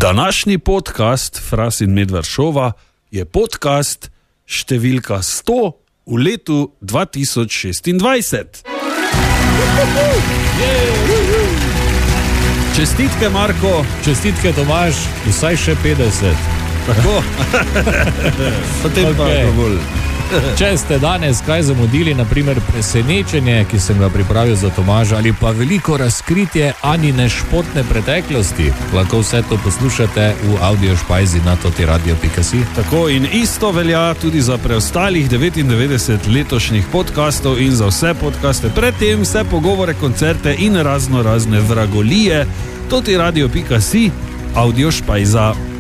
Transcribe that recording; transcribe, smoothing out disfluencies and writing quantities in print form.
Današnji podcast Fras in Medved šova je podcast številka 100 v letu 2026. Čestitke, Marko. Čestitke, Tomaž, vsaj še 50. Tako. Potem pa bolj. Če ste danes kaj zamudili, naprimer presenečenje, ki sem ga pripravil za Tomaža, ali pa veliko razkritje Anine športne preteklosti, lahko vse to poslušate v audio špajzi na totiradio.si. Tako, in isto velja tudi za preostalih 99 letošnjih podcastov in za vse podcaste predtem, vse pogovore, koncerte in razno razne vragolije. Totiradio.si, audio špajza.